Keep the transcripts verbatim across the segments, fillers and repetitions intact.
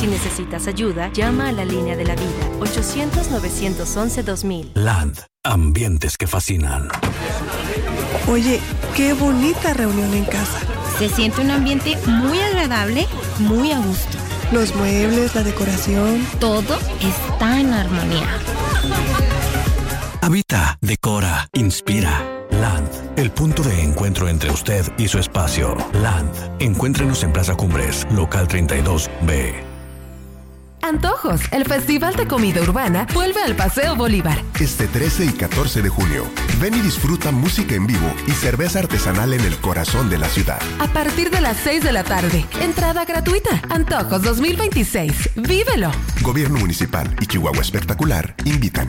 Si necesitas ayuda, llama a la línea de la vida, ochocientos, novecientos once, dos mil. Land, ambientes que fascinan. Oye, qué bonita reunión en casa. Se siente un ambiente muy agradable, muy a gusto. Los muebles, la decoración. Todo está en armonía. Habita, decora, inspira. Land, el punto de encuentro entre usted y su espacio. Land, encuéntrenos en Plaza Cumbres, local treinta y dos B. Antojos, el Festival de Comida Urbana vuelve al Paseo Bolívar. Este trece y catorce de junio, ven y disfruta música en vivo y cerveza artesanal en el corazón de la ciudad. A partir de las seis de la tarde, entrada gratuita. Antojos dos mil veintiséis, vívelo. Gobierno Municipal y Chihuahua Espectacular invitan.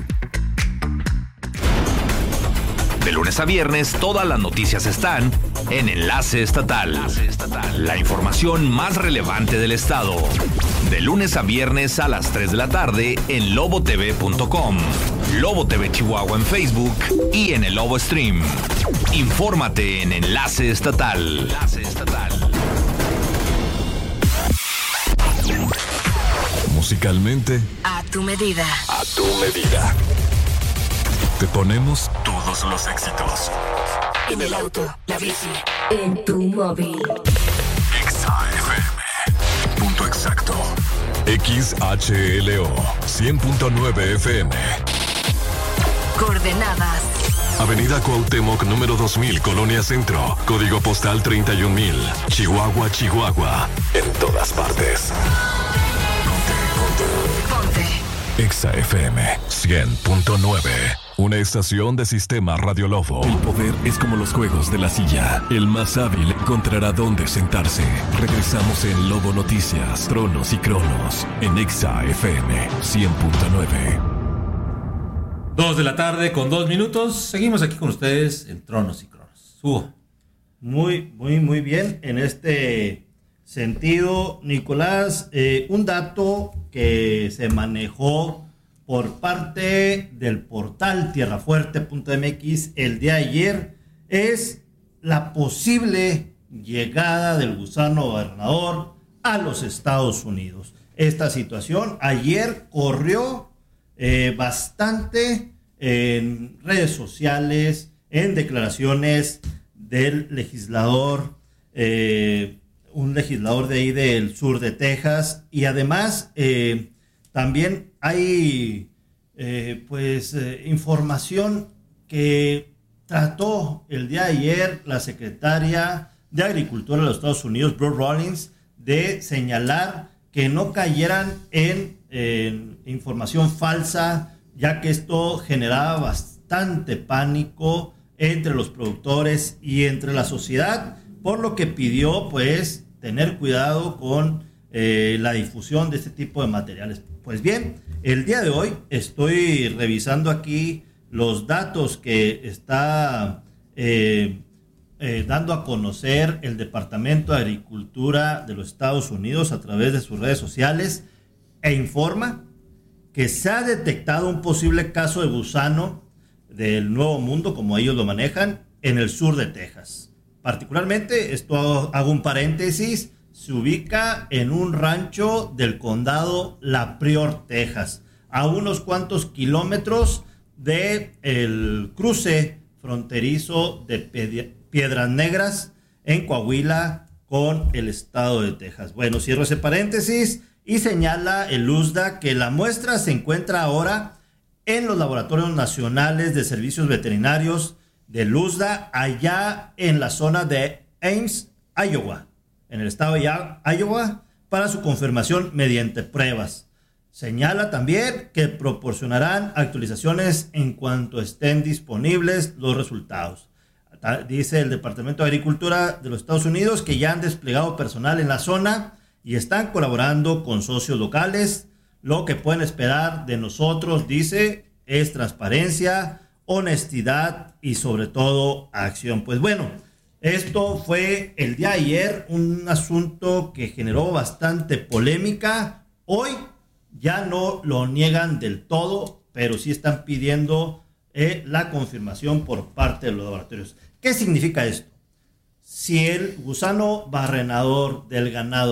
De lunes a viernes, todas las noticias están en Enlace Estatal. La información más relevante del estado. De lunes a viernes a las tres de la tarde en lobo t v punto com, Lobo T V Chihuahua en Facebook y en el Lobo Stream. Infórmate en Enlace Estatal. Enlace Estatal. Musicalmente, A tu medida. a tu medida. Te ponemos todos los éxitos. En el auto, la bici, en tu móvil. Exa F M. Punto exacto. X H L O cien punto nueve F M. Coordenadas. Avenida Cuauhtémoc número dos mil, Colonia Centro. Código postal treinta y un mil. Chihuahua, Chihuahua. En todas partes. Ponte. Exa F M cien punto nueve. Una estación de Sistema Radio Lobo. El poder es como los juegos de la silla. El más hábil encontrará dónde sentarse. Regresamos en Lobo Noticias, Tronos y Cronos. En Exa F M cien punto nueve. Dos de la tarde con dos minutos. Seguimos aquí con ustedes en Tronos y Cronos. Hugo. Muy, muy, muy bien. En este sentido, Nicolás, eh, un dato que se manejó por parte del portal tierra fuerte punto m x el día de ayer es la posible llegada del gusano gobernador a los Estados Unidos. Esta situación ayer corrió eh, bastante en redes sociales, en declaraciones del legislador, eh, un legislador de ahí del sur de Texas, y además eh, también hay eh, pues eh, información que trató el día de ayer la secretaria de Agricultura de los Estados Unidos, Brooke Rollins, de señalar que no cayeran en, en información falsa, ya que esto generaba bastante pánico entre los productores y entre la sociedad, por lo que pidió pues tener cuidado con eh, la difusión de este tipo de materiales. Pues bien, el día de hoy estoy revisando aquí los datos que está eh, eh, dando a conocer el Departamento de Agricultura de los Estados Unidos a través de sus redes sociales, e informa que se ha detectado un posible caso de gusano del Nuevo Mundo, como ellos lo manejan, en el sur de Texas. Particularmente, esto hago un paréntesis, se ubica en un rancho del condado La Prior, Texas, a unos cuantos kilómetros del cruce fronterizo de Piedras Negras en Coahuila con el estado de Texas. Bueno, cierro ese paréntesis y señala el U S D A que la muestra se encuentra ahora en los laboratorios nacionales de servicios veterinarios del U S D A allá en la zona de Ames, Iowa, en el estado de Iowa, para su confirmación mediante pruebas. Señala también que proporcionarán actualizaciones en cuanto estén disponibles los resultados. Dice el Departamento de Agricultura de los Estados Unidos que ya han desplegado personal en la zona y están colaborando con socios locales. Lo que pueden esperar de nosotros, dice, es transparencia, honestidad y sobre todo acción. Pues bueno, esto fue el día de ayer un asunto que generó bastante polémica. Hoy ya no lo niegan del todo, pero sí están pidiendo eh, la confirmación por parte de los laboratorios. ¿Qué significa esto? Si el gusano barrenador del ganado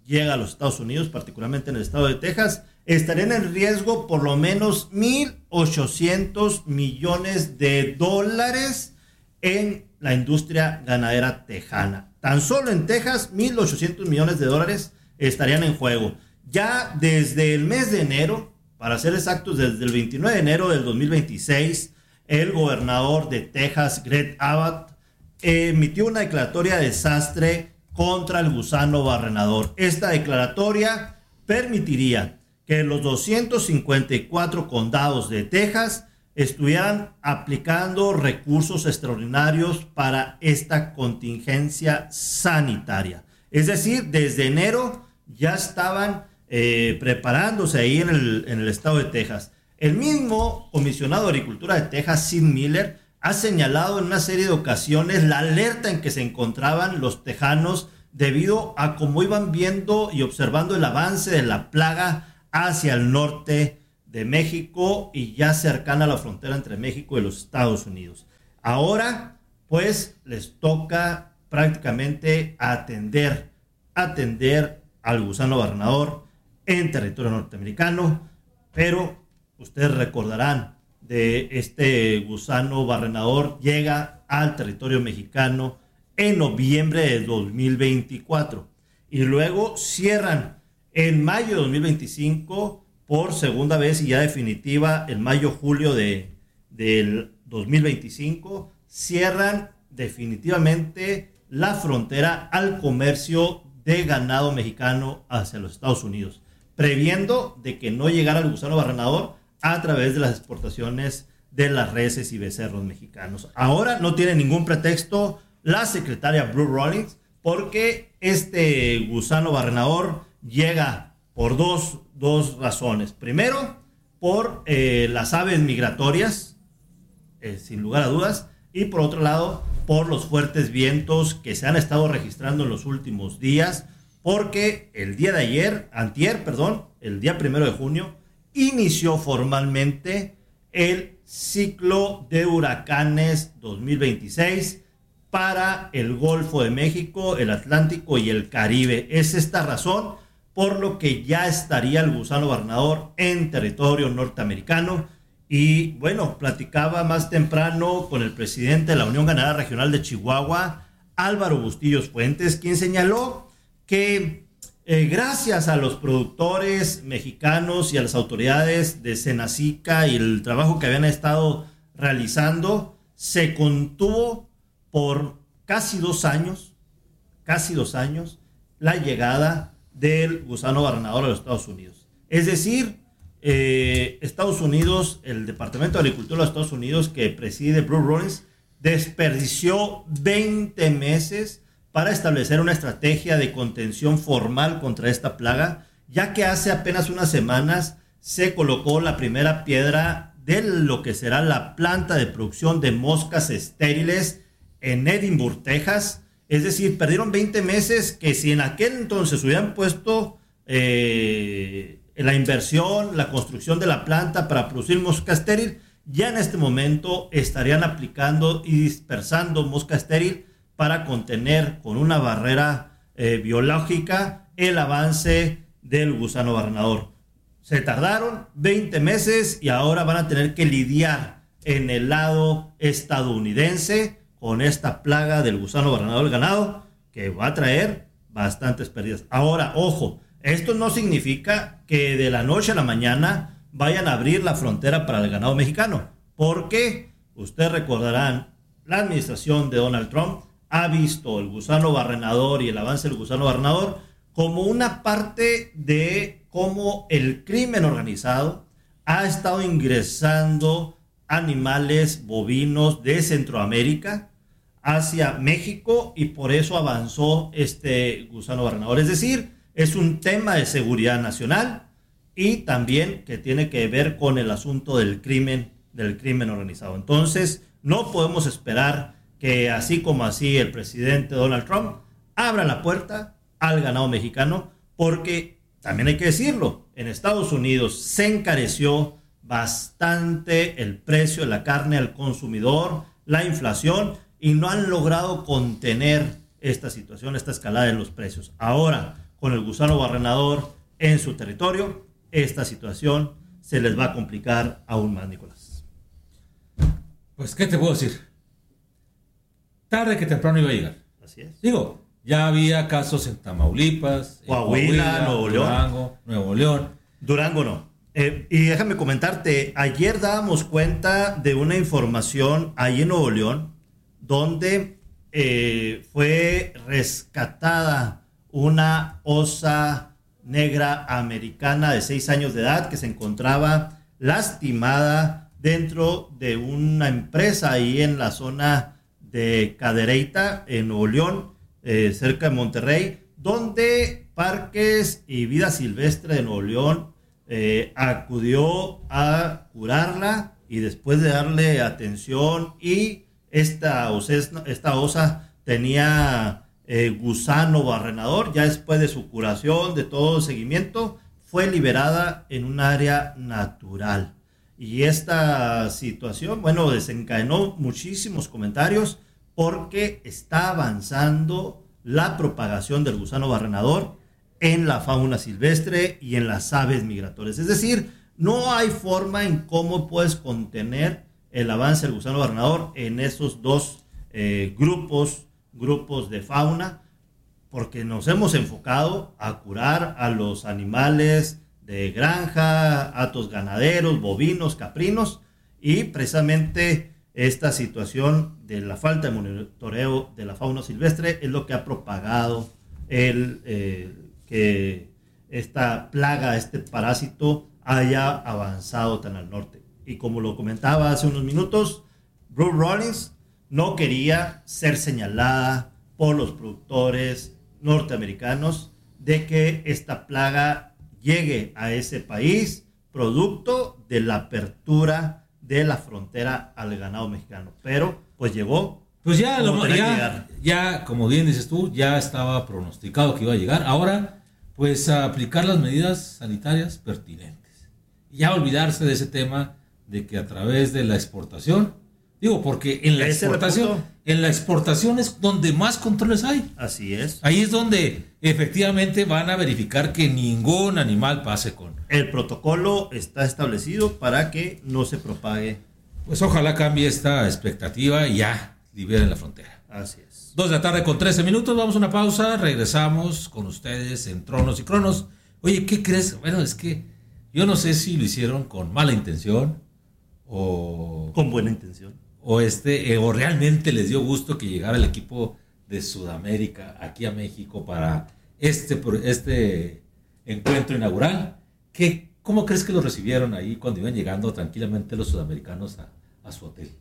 llega a los Estados Unidos, particularmente en el estado de Texas, estarían en riesgo por lo menos mil ochocientos millones de dólares en la industria ganadera tejana. Tan solo en Texas, mil ochocientos millones de dólares estarían en juego. Ya desde el mes de enero, para ser exactos, desde el veintinueve de enero del dos mil veintiséis, el gobernador de Texas, Greg Abbott, emitió una declaratoria de desastre contra el gusano barrenador. Esta declaratoria permitiría que los doscientos cincuenta y cuatro condados de Texas estuvieran aplicando recursos extraordinarios para esta contingencia sanitaria. Es decir, desde enero ya estaban eh, preparándose ahí en el, en el estado de Texas. El mismo comisionado de Agricultura de Texas, Sid Miller, ha señalado en una serie de ocasiones la alerta en que se encontraban los tejanos debido a cómo iban viendo y observando el avance de la plaga hacia el norte de México y ya cercana a la frontera entre México y los Estados Unidos. Ahora, pues, les toca prácticamente atender, atender al gusano barrenador en territorio norteamericano, pero ustedes recordarán de este gusano barrenador llega al territorio mexicano en noviembre de dos mil veinticuatro y luego cierran en mayo de dos mil veinticinco por segunda vez y ya definitiva en mayo-julio de, del dos mil veinticinco, cierran definitivamente la frontera al comercio de ganado mexicano hacia los Estados Unidos, previendo de que no llegara el gusano barrenador a través de las exportaciones de las reses y becerros mexicanos. Ahora no tiene ningún pretexto la secretaria Brooke Rollins, porque este gusano barrenador llega por dos, dos razones. Primero, por eh, las aves migratorias, eh, sin lugar a dudas, y por otro lado, por los fuertes vientos que se han estado registrando en los últimos días, porque el día de ayer, antier, perdón, el día primero de junio, inició formalmente el ciclo de huracanes dos mil veintiséis para el Golfo de México, el Atlántico y el Caribe. Es esta razón por lo que ya estaría el gusano barrenador en territorio norteamericano. Y bueno, platicaba más temprano con el presidente de la Unión Ganadera Regional de Chihuahua, Álvaro Bustillos Fuentes, quien señaló que eh, gracias a los productores mexicanos y a las autoridades de Senacica y el trabajo que habían estado realizando, se contuvo por casi dos años, casi dos años, la llegada del gusano barrenador a los Estados Unidos. Es decir, eh, Estados Unidos, el Departamento de Agricultura de los Estados Unidos, que preside Brooke Rollins, desperdició veinte meses para establecer una estrategia de contención formal contra esta plaga, ya que hace apenas unas semanas se colocó la primera piedra de lo que será la planta de producción de moscas estériles en Edinburgh, Texas. Es decir, perdieron veinte meses que si en aquel entonces hubieran puesto eh, la inversión, la construcción de la planta para producir mosca estéril, ya en este momento estarían aplicando y dispersando mosca estéril para contener con una barrera eh, biológica el avance del gusano barrenador. Se tardaron veinte meses y ahora van a tener que lidiar en el lado estadounidense con esta plaga del gusano barrenador del ganado, que va a traer bastantes pérdidas. Ahora, ojo, esto no significa que de la noche a la mañana vayan a abrir la frontera para el ganado mexicano, porque ustedes recordarán, la administración de Donald Trump ha visto el gusano barrenador y el avance del gusano barrenador como una parte de cómo el crimen organizado ha estado ingresando animales bovinos de Centroamérica hacia México y por eso avanzó este gusano barrenador. Es decir, es un tema de seguridad nacional y también que tiene que ver con el asunto del crimen, del crimen organizado. Entonces, no podemos esperar que así como así el presidente Donald Trump abra la puerta al ganado mexicano, porque también hay que decirlo, en Estados Unidos se encareció bastante el precio de la carne al consumidor, la inflación, y no han logrado contener esta situación, esta escalada en los precios. Ahora, con el gusano barrenador en su territorio, esta situación se les va a complicar aún más, Nicolás. Pues, ¿qué te puedo decir? Tarde que temprano iba a llegar. Así es. Digo, ya había casos en Tamaulipas, Coahuila, en Coahuila, Nuevo León. Durango, Nuevo León. Durango no. Eh, y déjame comentarte, ayer dábamos cuenta de una información ahí en Nuevo León, donde eh, fue rescatada una osa negra americana de seis años de edad que se encontraba lastimada dentro de una empresa ahí en la zona de Cadereyta, en Nuevo León, eh, cerca de Monterrey, donde Parques y Vida Silvestre de Nuevo León eh, acudió a curarla y después de darle atención, y esta osa, esta osa tenía eh, gusano barrenador, ya después de su curación, de todo el seguimiento, fue liberada en un área natural. Y esta situación, bueno, desencadenó muchísimos comentarios porque está avanzando la propagación del gusano barrenador en la fauna silvestre y en las aves migratorias. Es decir, no hay forma en cómo puedes contener el avance del gusano barrenador en esos dos eh, grupos, grupos de fauna, porque nos hemos enfocado a curar a los animales de granja, hatos ganaderos, bovinos, caprinos, y precisamente esta situación de la falta de monitoreo de la fauna silvestre es lo que ha propagado el eh, que esta plaga, este parásito haya avanzado tan al norte. Y como lo comentaba hace unos minutos, Ruth Rollins no quería ser señalada por los productores norteamericanos de que esta plaga llegue a ese país producto de la apertura de la frontera al ganado mexicano. Pero pues llegó. Pues ya, lo, ya, ya, como bien dices tú, ya estaba pronosticado que iba a llegar. Ahora, pues a aplicar las medidas sanitarias pertinentes. Y ya olvidarse de ese tema de que a través de la exportación, digo, porque en la Ese exportación, repunto. en la exportación es donde más controles hay. Así es. Ahí es donde efectivamente van a verificar que ningún animal pase con. El protocolo está establecido para que no se propague. Pues ojalá cambie esta expectativa y ya liberen la frontera. Así es. Dos de la tarde con trece minutos, vamos a una pausa, regresamos con ustedes en Tronos y Cronos. Oye, ¿qué crees? Bueno, es que yo no sé si lo hicieron con mala intención o... Con buena intención. O, este, eh, o realmente les dio gusto que llegara el equipo de Sudamérica aquí a México para este, este encuentro inaugural. ¿Qué, ¿Cómo crees que lo recibieron ahí cuando iban llegando tranquilamente los sudamericanos a, a su hotel?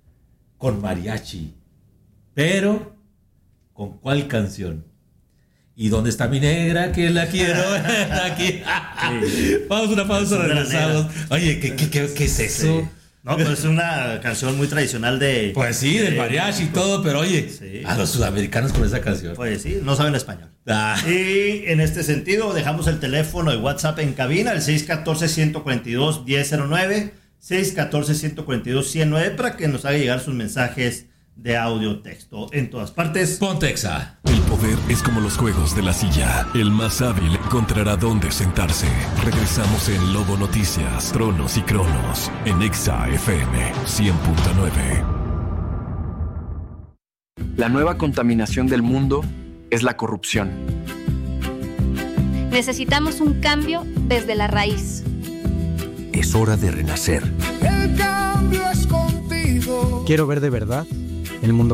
Con mariachi. Pero, ¿con cuál canción? ¿Y dónde está mi negra? Que la quiero. Aquí. Sí. Vamos a una pausa, regresamos. Oye, ¿qué, qué, qué, qué es eso? Sí. No, pues es una canción muy tradicional de... Pues sí, del mariachi y todo, pero oye, sí. A los sudamericanos con esa canción. Pues sí, no saben español. Ah. Y en este sentido, dejamos el teléfono de WhatsApp en cabina, el seis uno cuatro, uno cuatro dos, uno cero cero nueve, seis uno cuatro, uno cuatro dos, uno cero nueve, para que nos haga llegar sus mensajes de audio o texto en todas partes. Pontexa. El poder es como los juegos de la silla. El más hábil encontrará dónde sentarse. Regresamos en Lobo Noticias, Tronos y Cronos, en Exa F M cien punto nueve. La nueva contaminación del mundo es la corrupción. Necesitamos un cambio desde la raíz. Es hora de renacer. El cambio es contigo. Quiero ver de verdad el mundo